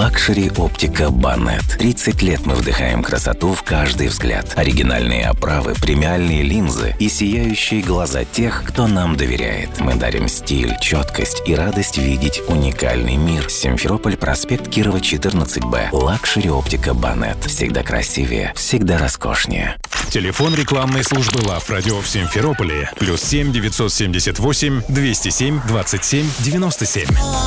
Лакшери оптика Банет. 30 лет мы вдыхаем красоту в каждый взгляд. Оригинальные оправы, премиальные линзы и сияющие глаза тех, кто нам доверяет. Мы дарим стиль, четкость и радость видеть уникальный мир. Симферополь, проспект Кирова, 14Б. Лакшери оптика Банет. Всегда красивее, всегда роскошнее. Телефон рекламной службы Love Radio в Симферополе +7 978 207 27 97.